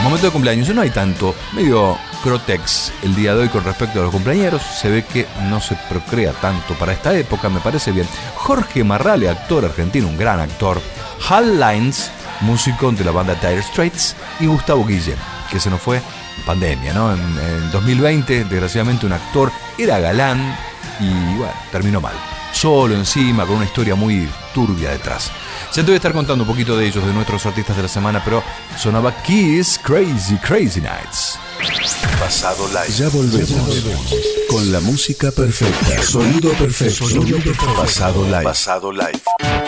Momento de cumpleaños, no hay tanto, medio crotex el día de hoy con respecto a los cumpleañeros. Se ve que no se procrea tanto para esta época, me parece bien. Jorge Marrale, actor argentino, un gran actor. Hal Lines, músico de la banda Dire Straits. Y Gustavo Guillén, que se nos fue en pandemia, ¿no? En 2020, desgraciadamente, un actor era galán y bueno, terminó mal. Solo encima, con una historia muy turbia detrás. Ya te voy a estar contando un poquito de ellos, de nuestros artistas de la semana, pero sonaba Kiss, Crazy, Crazy Nights. Pasado Live. Ya volvemos con la música perfecta. Sonido perfecto. Pasado Live. Pasado Live.